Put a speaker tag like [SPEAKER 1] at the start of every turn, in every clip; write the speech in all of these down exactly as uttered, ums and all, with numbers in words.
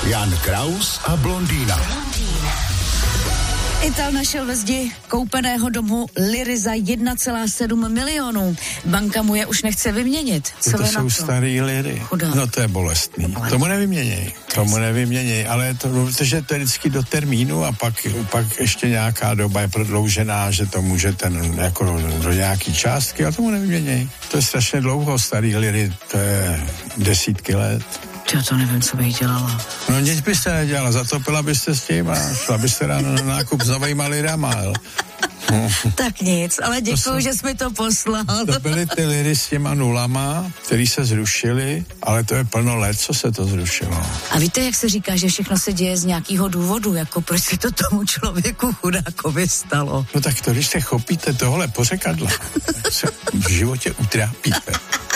[SPEAKER 1] Jan Kraus a blondýna.
[SPEAKER 2] Ital našel ve zdi koupeného domu liry za jedna celá sedm milionů. Banka mu je už nechce vyměnit. Co
[SPEAKER 3] to jsou to? Starý liry.
[SPEAKER 2] Chudá.
[SPEAKER 3] No to je bolestný. Bolest. Tomu nevyměněj. Tomu nevyměněj, ale to, protože to je vždycky do termínu a pak, pak ještě nějaká doba je prodloužená, že to může ten jako do nějaký částky, a tomu nevyměněj. To je strašně dlouho, starý liry, to je desítky let.
[SPEAKER 2] Já to nevím, co bych dělala.
[SPEAKER 3] No nic byste nedělala, zatopila byste s tím a šla byste ráno na nákup s novejma lirama.
[SPEAKER 2] No. Tak nic, ale děkuju, že jsi mi to poslal.
[SPEAKER 3] To byly ty liry s těma nulama, který se zrušily, ale to je plno let, co se to zrušilo.
[SPEAKER 2] A víte, jak se říká, že všechno se děje z nějakého důvodu, jako proč se to tomu člověku chudákovi stalo?
[SPEAKER 3] No tak to, když se chopíte tohle pořekadla, se v životě utrápíte.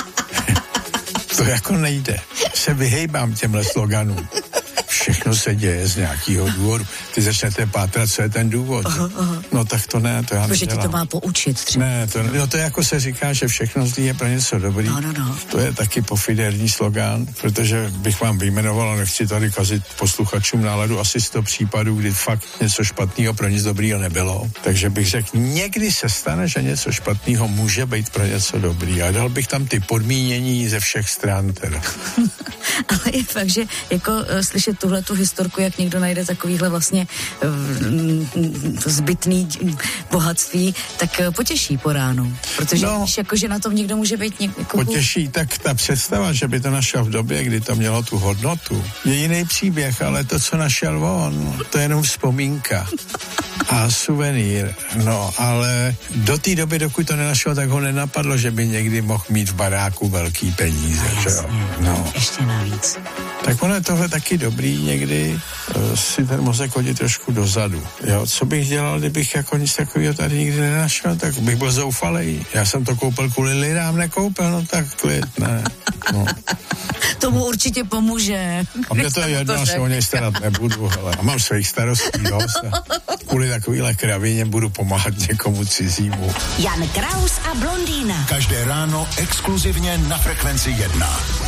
[SPEAKER 3] To jako nejde. Se vyhejbám těmhle sloganům. Všechno se děje z nějakého důvodu. Ty začnete pátrat, co je ten důvod. Aha, aha. No tak to ne, to já
[SPEAKER 2] nedělám. Protože ti to má poučit třeba.
[SPEAKER 3] Ne, to, no to jako se říká, že všechno zlý je pro něco dobrý.
[SPEAKER 2] No, no, no.
[SPEAKER 3] To je taky pofiderní slogan, protože bych vám vyjmenoval, a nechci tady kazit posluchačům náladu, asi sto případů, kdy fakt něco špatného pro nic dobrýho nebylo. Takže bych řekl, někdy se stane, že něco špatného může být pro něco dobrý. A dal bych tam ty podmínění ze všech stran teda.
[SPEAKER 2] Ale je fakt, že jako uh, slyšet tuhle tu historku, jak někdo najde takovýhle vlastně uh, zbytný bohatství, tak uh, potěší po ránu. Protože no, víš, jako, že na tom někdo může být něk- jako...
[SPEAKER 3] Potěší, tak ta představa, že by to našel v době, kdy to mělo tu hodnotu, je jiný příběh, ale to, co našel on, to je jenom vzpomínka a suvenýr. No, ale do té doby, dokud to nenašel, tak ho nenapadlo, že by někdy mohl mít v baráku velký peníze.
[SPEAKER 2] No,
[SPEAKER 3] že jo? No.
[SPEAKER 2] Ještě navíc.
[SPEAKER 3] Tak ono je tohle taky dobrý někdy uh, si ten mozek hodit trošku dozadu. Jo, co bych dělal, kdybych jako nic takového tady nikdy nenašel, tak bych byl zoufalej. Já jsem to koupil kvůli lirám, nekoupil, no tak klid, ne. No.
[SPEAKER 2] Tomu určitě pomůže.
[SPEAKER 3] A mě to je jedno, že o něj starat nebudu, hele. A mám svých starostí dost a kvůli takovýhle kravině budu pomáhat někomu cizímu.
[SPEAKER 1] Jan Kraus a blondýna. Každé ráno exkluzivně na Frekvenci jedna.